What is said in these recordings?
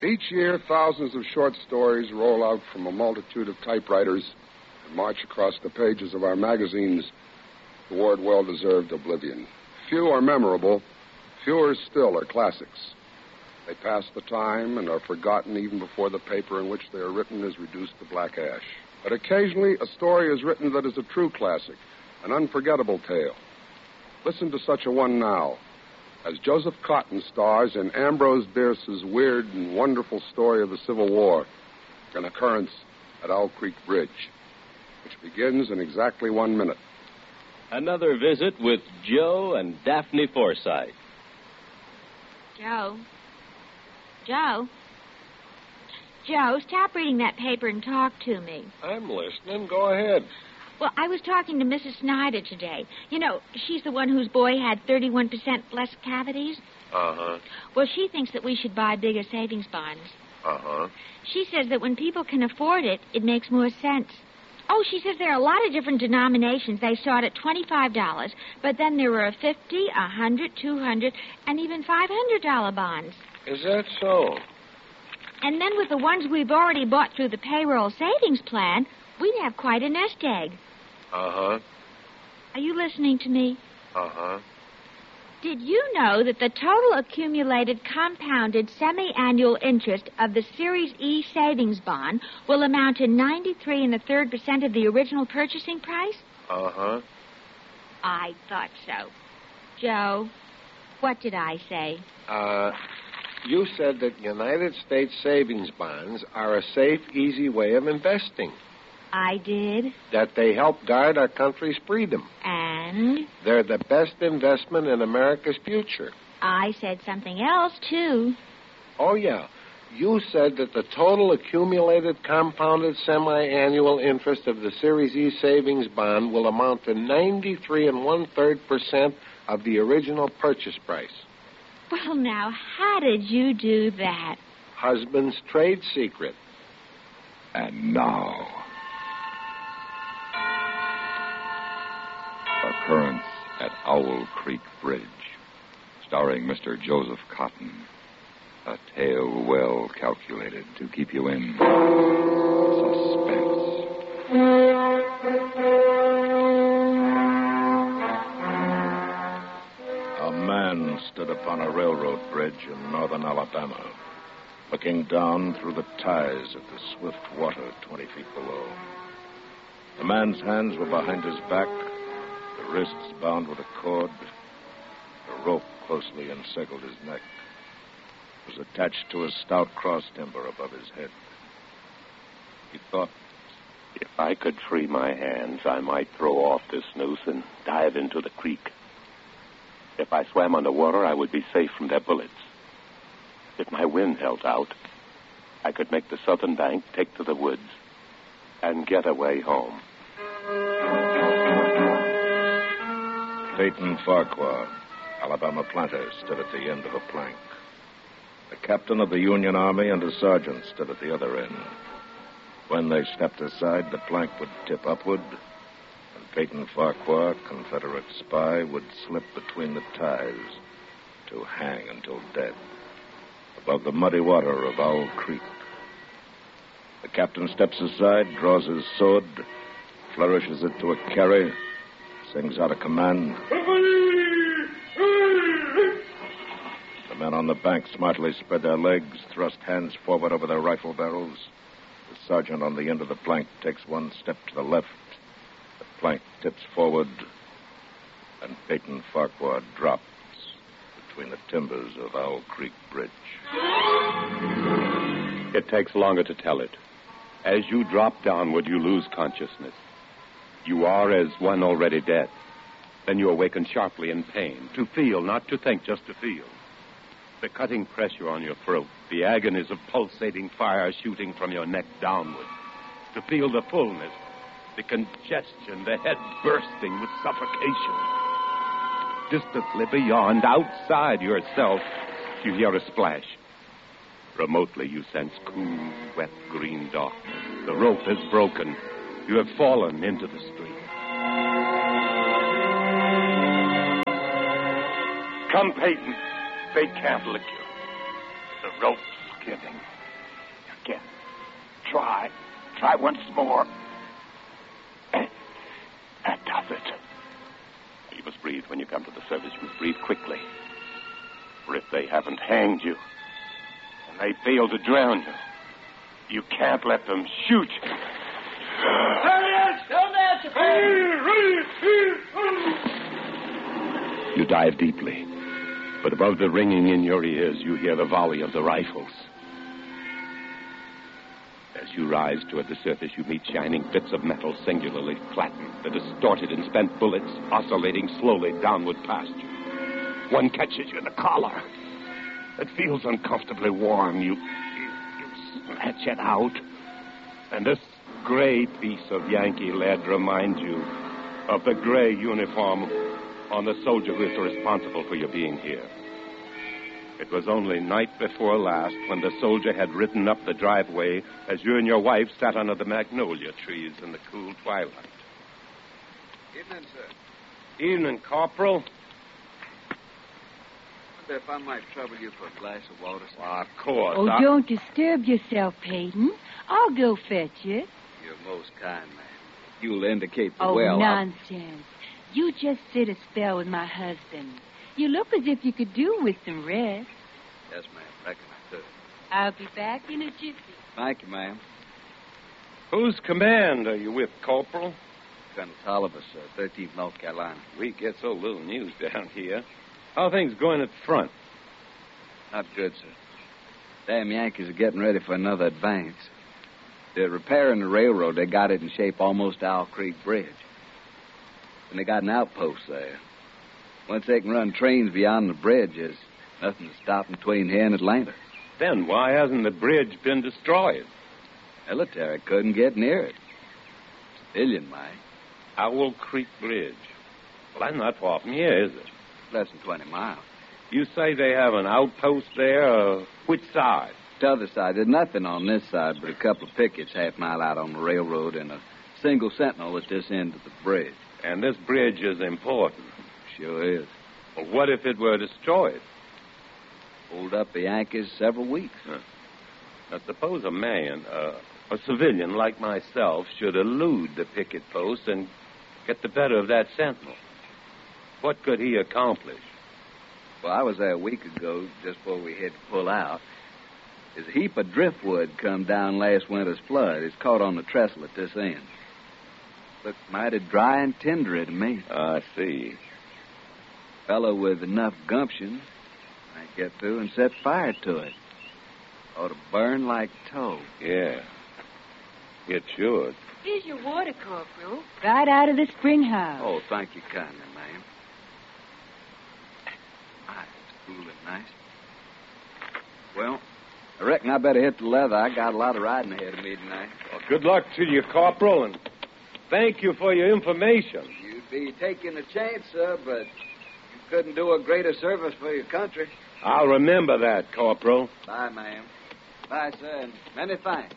Each year, thousands of short stories roll out from a multitude of typewriters and march across the pages of our magazines toward well-deserved oblivion. Few are memorable. Fewer still are classics. They pass the time and are forgotten even before the paper in which they are written is reduced to black ash. But occasionally, a story is written that is a true classic, an unforgettable tale. Listen to such a one now, as Joseph Cotton stars in Ambrose Bierce's weird and wonderful story of the Civil War, an occurrence at Owl Creek Bridge, which begins in exactly 1 minute. Another visit with Joe and Daphne Forsythe. Joe, stop reading that paper and talk to me. I'm listening. Go ahead. Well, I was talking to Mrs. Snyder today. You know, she's the one whose boy had 31% less cavities. Uh-huh. Well, she thinks that we should buy bigger savings bonds. Uh-huh. She says that when people can afford it, it makes more sense. Oh, she says there are a lot of different denominations. They start at $25, but then there are $50, $100, $200, and even $500 bonds. Is that so? And then with the ones we've already bought through the payroll savings plan, we'd have quite a nest egg. Uh-huh. Are you listening to me? Uh-huh. Did you know that the total accumulated compounded semi-annual interest of the Series E savings bond will amount to 93 1/3% of the original purchasing price? Uh-huh. I thought so. Joe, what did I say? You said that United States savings bonds are a safe, easy way of investing. I did. That they help guard our country's freedom. And? They're the best investment in America's future. I said something else, too. Oh, yeah. You said that the total accumulated compounded semi-annual interest of the Series E savings bond will amount to 93 1/3% of the original purchase price. Well, now, how did you do that? Husband's trade secret. And now, Occurrence at Owl Creek Bridge, starring Mr. Joseph Cotton. A tale well calculated to keep you in suspense. A man stood upon a railroad bridge in northern Alabama, looking down through the ties at the swift water 20 feet below. The man's hands were behind his back, the wrists bound with a cord. A rope closely encircled his neck. It was attached to a stout cross timber above his head. He thought, if I could free my hands, I might throw off this noose and dive into the creek. If I swam underwater, I would be safe from their bullets. If my wind held out, I could make the southern bank, take to the woods, and get away home. Peyton Farquhar, Alabama planter, stood at the end of a plank. The captain of the Union Army and a sergeant stood at the other end. When they stepped aside, the plank would tip upward, and Peyton Farquhar, Confederate spy, would slip between the ties to hang until dead above the muddy water of Owl Creek. The captain steps aside, draws his sword, flourishes it to a carry, sings out a command. The men on the bank smartly spread their legs, thrust hands forward over their rifle barrels. The sergeant on the end of the plank takes one step to the left. The plank tips forward, and Peyton Farquhar drops between the timbers of Owl Creek Bridge. It takes longer to tell it. As you drop downward, you lose consciousness. You are as one already dead. Then you awaken sharply in pain. To feel, not to think, just to feel. The cutting pressure on your throat, the agonies of pulsating fire shooting from your neck downward. To feel the fullness, the congestion, the head bursting with suffocation. Distantly beyond, outside yourself, you hear a splash. Remotely, you sense cool, wet, green darkness. The rope is broken. You have fallen into the stream. Come, Peyton. They can't lick you. The rope's giving. Try. Try once more. That does it. You must breathe when you come to the surface. You must breathe quickly. For if they haven't hanged you, and they fail to drown you, you can't let them shoot you. You dive deeply, but above the ringing in your ears, you hear the volley of the rifles. As you rise toward the surface, you meet shining bits of metal singularly flattened, the distorted and spent bullets oscillating slowly downward past you. One catches you in the collar. It feels uncomfortably warm. You snatch it out, and this gray piece of Yankee lead reminds you of the gray uniform on the soldier who is responsible for your being here. It was only night before last when the soldier had ridden up the driveway as you and your wife sat under the magnolia trees in the cool twilight. Evening, sir. Evening, Corporal. Wonder if I might trouble you for a glass of water, sir? Well, of course. Oh, don't disturb yourself, Peyton. I'll go fetch it. You're most kind, ma'am. You'll indicate the Oh, well. nonsense. You just sit a spell with my husband. You look as if you could do with some rest. Yes, ma'am. Reckon I could. I'll be back in a jiffy. Thank you, ma'am. Whose command are you with, Corporal? Colonel Tolliver, sir, 13th North Carolina. We get so little news down here. How are things going at the front? Not good, sir. Damn Yankees are getting ready for another advance. They're repairing the railroad. They got it in shape almost to Owl Creek Bridge. And they got an outpost there. Once they can run trains beyond the bridge, there's nothing to stop them between here and Atlanta. Then why hasn't the bridge been destroyed? Military couldn't get near it. Civilian might. Owl Creek Bridge. Well, that's not far from here, is it? Less than 20 miles. You say they have an outpost there? Which side? The other side. There's nothing on this side but a couple of pickets half-mile out on the railroad and a single sentinel at this end of the bridge. And this bridge is important. Sure is. Well, what if it were destroyed? Hold up the Yankees several weeks. Now, suppose a man, a civilian like myself, should elude the picket post and get the better of that sentinel. What could he accomplish? Well, I was there a week ago, just before we had to pull out. There's a heap of driftwood come down last winter's flood. It's caught on the trestle at this end. Looked mighty dry and tendery to me. I see. Fellow with enough gumption might get through and set fire to it. Ought to burn like tow. Yeah. It should. Here's your water, Corporal. Right out of the spring house. Oh, thank you kindly, ma'am. It's cool and nice. Well, I reckon I better hit the leather. I got a lot of riding ahead of me tonight. Well, good luck to you, Corporal, and thank you for your information. You'd be taking a chance, sir, but you couldn't do a greater service for your country. I'll remember that, Corporal. Bye, ma'am. Bye, sir, and many thanks.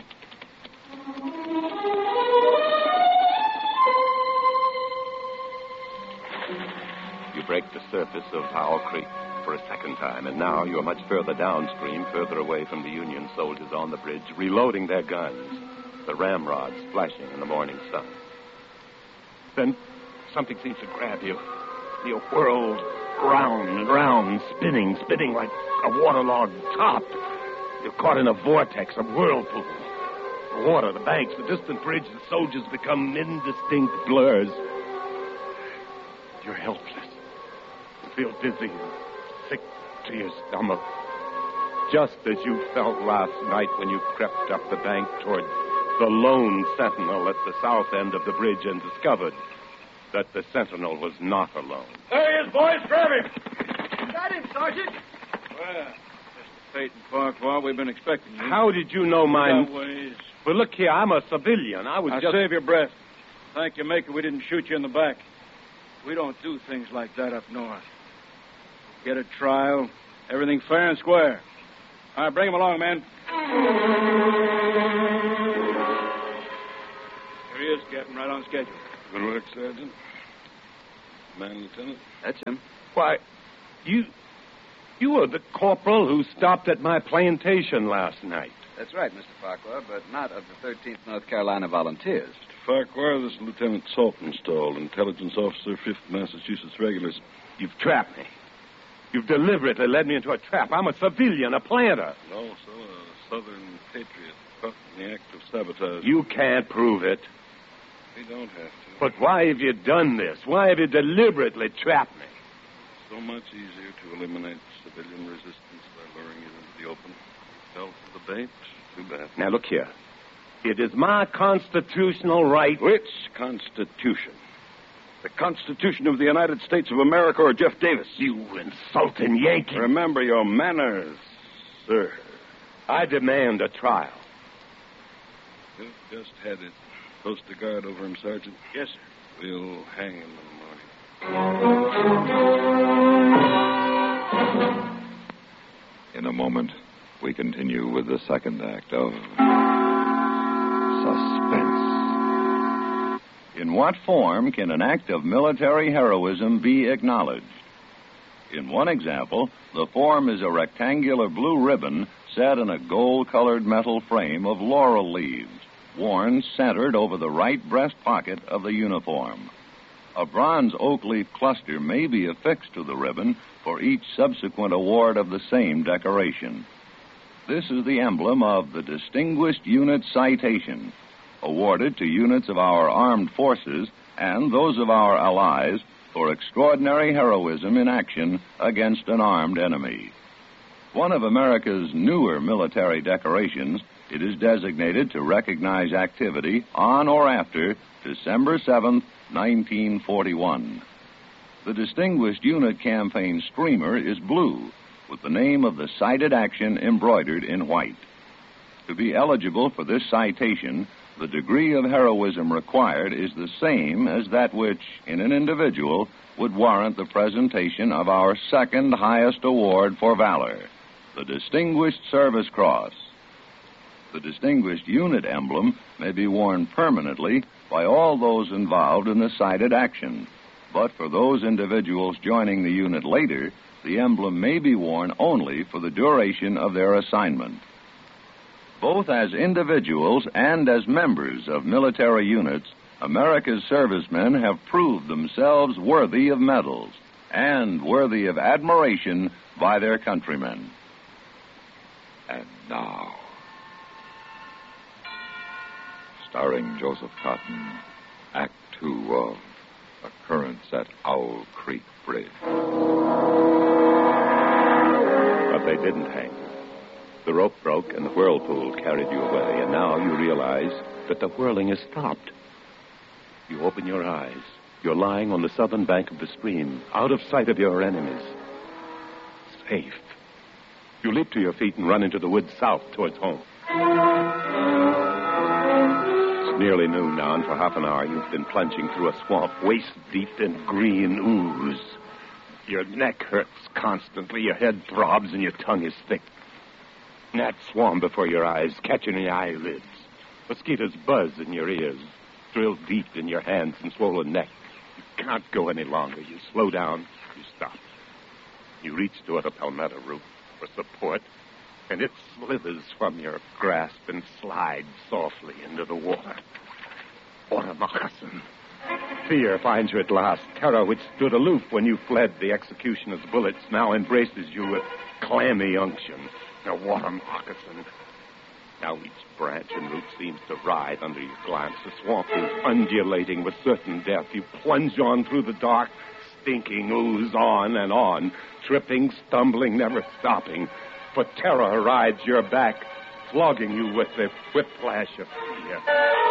You break the surface of Owl Creek for a second time, and now you're much further downstream, further away from the Union soldiers on the bridge, reloading their guns, the ramrods flashing in the morning sun. Then something seems to grab you. You're whirled round and round, spinning like a waterlogged top. You're caught in a vortex, a whirlpool. The water, the banks, the distant bridge, the soldiers become indistinct blurs. You're helpless. You feel dizzy and sick to your stomach. Just as you felt last night when you crept up the bank toward the lone sentinel at the south end of the bridge and discovered that the sentinel was not alone. There he is, boys. Grab him. Got him, Sergeant. Well, Mr. Peyton Farquhar, we've been expecting you. How did you know my... Ways. Well, look here, I'm a civilian. I was just... Save your breath. Thank you, Maker, we didn't shoot you in the back. We don't do things like that up north. Get a trial, everything fair and square. All right, bring him along, man. Here he is, Captain, right on schedule. Good work, Sergeant. Man, Lieutenant. That's him. Why, you were the corporal who stopped at my plantation last night. That's right, Mr. Farquhar, but not of the 13th North Carolina Volunteers. Farquhar, this is Lieutenant Saltonstall, intelligence officer, 5th Massachusetts Regulars. You've trapped me. You've deliberately led me into a trap. I'm a civilian, a planter. No, sir, a Southern patriot caught in the act of sabotage. You can't prove it. We don't have to. But why have you done this? Why have you deliberately trapped me? So much easier to eliminate civilian resistance by luring it into the open. Fell for the bait. Too bad. Now, look here. It is my constitutional right. Which Constitution? The Constitution of the United States of America or Jeff Davis? You insulting Yankee. Remember your manners, sir. I demand a trial. You've just had it. Post a guard over him, Sergeant. Yes, sir. We'll hang him in the morning. In a moment, we continue with the second act of Suspense. In what form can an act of military heroism be acknowledged? In one example, the form is a rectangular blue ribbon set in a gold-colored metal frame of laurel leaves, worn centered over the right breast pocket of the uniform. A bronze oak leaf cluster may be affixed to the ribbon for each subsequent award of the same decoration. This is the emblem of the Distinguished Unit Citation, awarded to units of our armed forces and those of our allies for extraordinary heroism in action against an armed enemy. One of America's newer military decorations, it is designated to recognize activity on or after December 7th, 1941. The Distinguished Unit Campaign streamer is blue, with the name of the cited action embroidered in white. To be eligible for this citation, the degree of heroism required is the same as that which, in an individual, would warrant the presentation of our second highest award for valor, the Distinguished Service Cross. The Distinguished Unit emblem may be worn permanently by all those involved in the cited action, but for those individuals joining the unit later, the emblem may be worn only for the duration of their assignment. Both as individuals and as members of military units, America's servicemen have proved themselves worthy of medals and worthy of admiration by their countrymen. And now, starring Joseph Cotton, Act 2 of Occurrence at Owl Creek Bridge. But they didn't hang. The rope broke and the whirlpool carried you away, and now you realize that the whirling has stopped. You open your eyes. You're lying on the southern bank of the stream, out of sight of your enemies. Safe. You leap to your feet and run into the woods south towards home. It's nearly noon now, and for half an hour you've been plunging through a swamp waist-deep in green ooze. Your neck hurts constantly, your head throbs, and your tongue is thick. Gnats swarm before your eyes, catching your eyelids. Mosquitoes buzz in your ears, drill deep in your hands and swollen neck. You can't go any longer. You slow down, you stop. You reach toward a palmetto root for support, and it slithers from your grasp and slides softly into the water. What a moccasin. Fear finds you at last. Terror, which stood aloof when you fled the executioner's bullets, now embraces you with clammy unction. Now, what a moccasin. Now each branch and root seems to writhe under your glance. The swamp is undulating with certain death. You plunge on through the dark, stinking ooze on, tripping, stumbling, never stopping. For terror rides your back, flogging you with the whiplash of fear.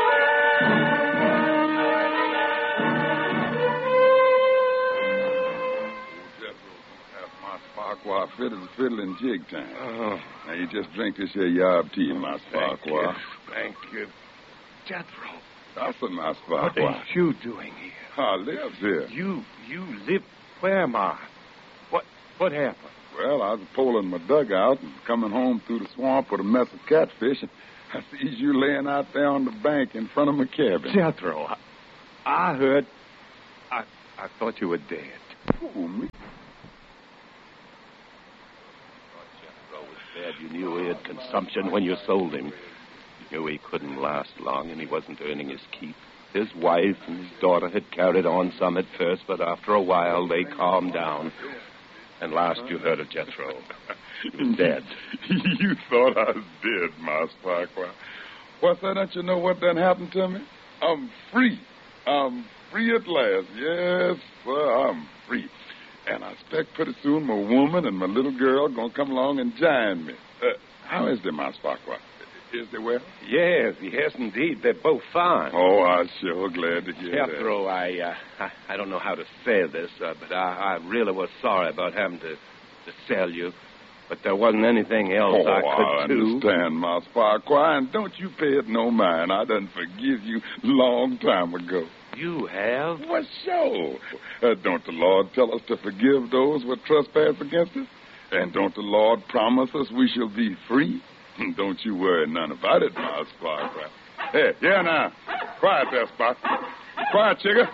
Farquhar fit as a fiddle in jig time. Oh. Now, you just drink this here yarb tea, Master Farquhar. Thank you. Jethro. That's a Master Farquhar. What are you doing here? I live here. You live where, Ma? What happened? Well, I was pulling my dugout and coming home through the swamp with a mess of catfish, and I sees you laying out there on the bank in front of my cabin. Jethro, I heard... I thought you were dead. Fool me. bad you knew he had consumption when you sold him. You knew he couldn't last long, and he wasn't earning his keep. His wife and his daughter had carried on some at first, but after a while they calmed down. And last you heard of Jethro. He was dead. You thought I was dead, Mas Farquhar. What's that? Don't you know what done happened to me? I'm free. I'm free at last. Yes, sir, I'm free. And I expect pretty soon my woman and my little girl going to come along and join me. How is they, Mas Farquhar? Is they well? Yes, indeed. They're both fine. Oh, I'm sure glad to hear Jethro, that. I don't know how to say this, but I really was sorry about having to sell you. But there wasn't anything else I could do. I understand, Mas Farquhar, and don't you pay it no mind. I done forgive you long time ago. You have? Well, sure. Don't the Lord tell us to forgive those who trespass against us? And don't the Lord promise us we shall be free? Don't you worry none about it, Mas Farquhar. Hey, here now. Quiet there, Spot. Quiet, Chigger.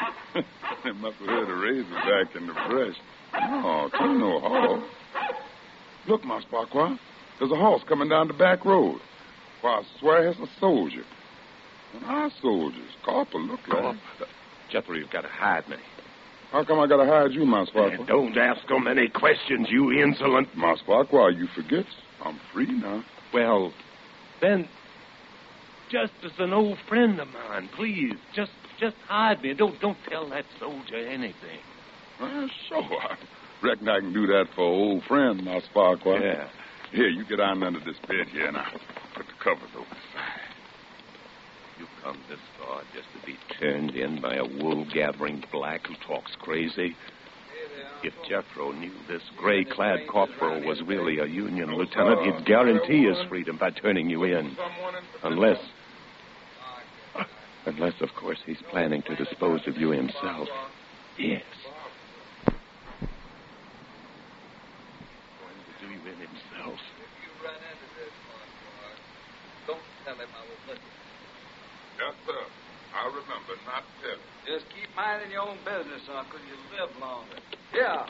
They must have heard a razor back in the brush. Oh, ain't no horse. Look, Mas Farquhar. There's a horse coming down the back road. Why, I swear it's a soldier. One of our soldiers. Corporal, look like. Jethro, you've got to hide me. How come I got to hide you, Mas Farquhar? Don't ask so many questions, you insolent. Mas Farquhar, you forget. I'm free now. Well, then, just as an old friend of mine, please, just hide me. Don't tell that soldier anything. Well, sure. I reckon I can do that for an old friend, Mas Farquhar. Yeah. Here, you get on under this bed here, and I'll put the covers over the side. You come this far just to be turned in by a wool-gathering black who talks crazy? If Jethro knew this gray-clad corporal was really a Union lieutenant, he'd guarantee his freedom by turning you in. Unless, of course, he's planning to dispose of you himself. Yes. Going to do you in himself. If you run into this, Farquhar, don't tell him I was looking. Yes, sir. I remember not telling. Just keep minding your own business, Uncle. You'll live longer. Yeah.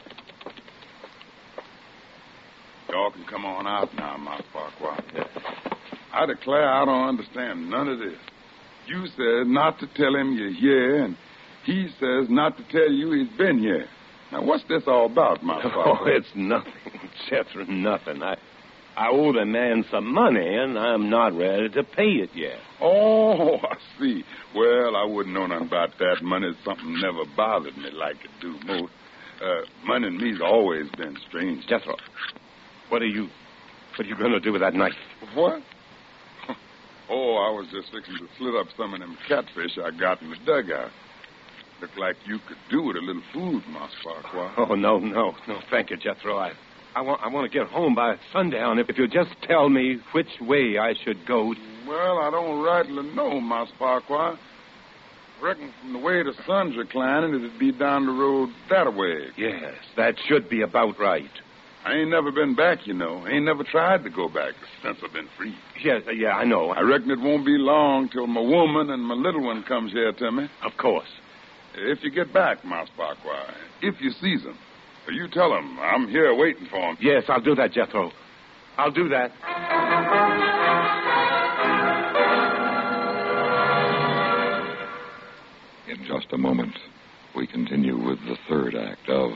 Y'all can come on out now, Mas Farquhar. I declare I don't understand none of this. You said not to tell him you're here, and he says not to tell you he's been here. Now, what's this all about, Mas Farquhar? Oh, it's nothing, Jethro, nothing. I owe the man some money, and I'm not ready to pay it yet. Oh, I see. Well, I wouldn't know nothing about that. Money's something never bothered me like it do most. Money and me's always been strange. Jethro, what are you going to do with that knife? What? Oh, I was just fixing to slit up some of them catfish I got in the dugout. Looked like you could do with a little food, Mas Farquhar. Oh, no, thank you, Jethro. I want to get home by sundown. If you'll just tell me which way I should go. Well, I don't rightly know, Mas Farquhar. Reckon from the way the sun's reclining, it'd be down the road that way. Yes, that should be about right. I ain't never been back, you know. Ain't never tried to go back since I've been free. Yes, yeah, I know. I reckon it won't be long till my woman and my little one comes here to me. Of course. If you get back, Mas Farquhar, if you sees them, you tell them I'm here waiting for them. Yes, I'll do that, Jethro. I'll do that. In just a moment, we continue with the third act of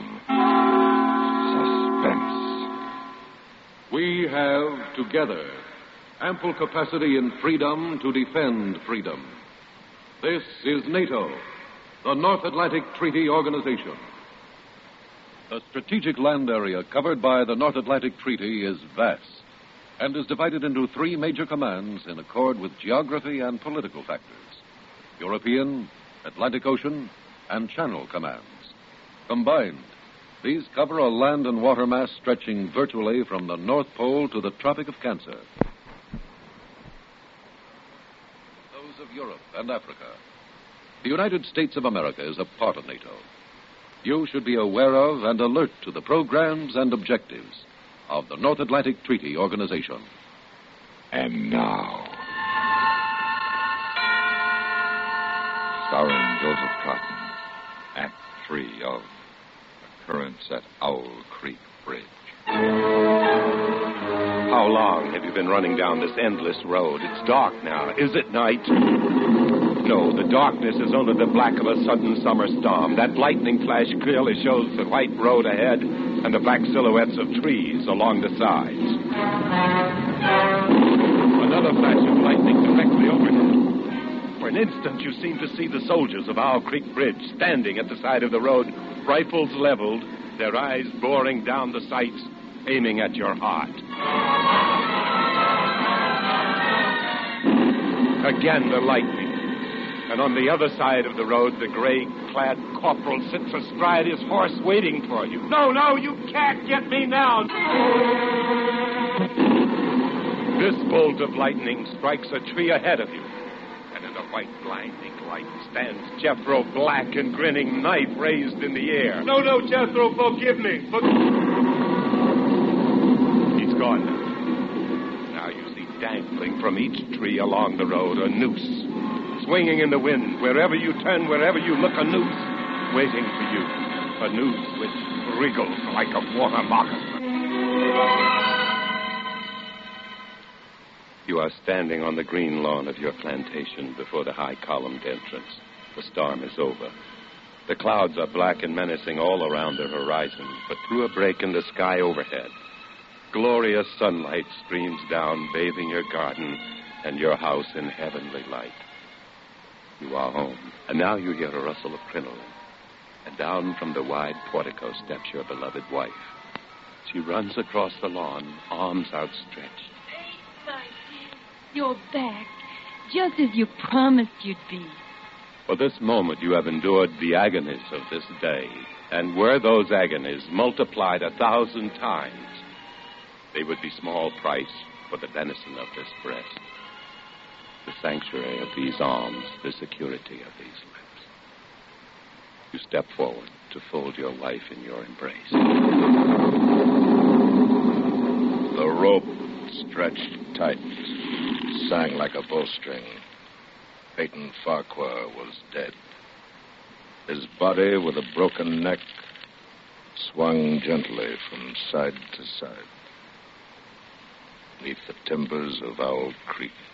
Suspense. We have, together, ample capacity and freedom to defend freedom. This is NATO, the North Atlantic Treaty Organization. The strategic land area covered by the North Atlantic Treaty is vast and is divided into three major commands in accord with geography and political factors: European, Atlantic Ocean, and Channel commands. Combined, these cover a land and water mass stretching virtually from the North Pole to the Tropic of Cancer. Those of Europe and Africa. The United States of America is a part of NATO. You should be aware of and alert to the programs and objectives of the North Atlantic Treaty Organization. And now, starring Joseph Cotton, Act 3 of Occurrence at Owl Creek Bridge. How long have you been running down this endless road? It's dark now. Is it night? No, the darkness is only the black of a sudden summer storm. That lightning flash clearly shows the white road ahead and the black silhouettes of trees along the sides. Another flash of lightning directly overhead. For an instant, you seem to see the soldiers of Owl Creek Bridge standing at the side of the road, rifles leveled, their eyes boring down the sights, aiming at your heart. Again, the lightning. And on the other side of the road, the gray-clad corporal sits astride his horse waiting for you. No, you can't get me now. This bolt of lightning strikes a tree ahead of you. And in the white blinding light stands Jethro, black and grinning, knife raised in the air. No, Jethro, forgive me. He's gone now. Now you see dangling from each tree along the road a noose. Swinging in the wind, wherever you turn, wherever you look, a noose waiting for you. A noose which wriggles like a water moccasin. You are standing on the green lawn of your plantation before the high columned entrance. The storm is over. The clouds are black and menacing all around the horizon, but through a break in the sky overhead, glorious sunlight streams down, bathing your garden and your house in heavenly light. You are home, and now you hear a rustle of crinoline, and down from the wide portico steps your beloved wife. She runs across the lawn, arms outstretched. My dear, you're back, just as you promised you'd be. For this moment you have endured the agonies of this day, and were those agonies multiplied 1,000 times, they would be small price for the venison of this breast. The sanctuary of these arms, the security of these lips. You step forward to fold your wife in your embrace. The rope stretched tight, sang like a bowstring. Peyton Farquhar was dead. His body, with a broken neck, swung gently from side to side, beneath the timbers of Owl Creek.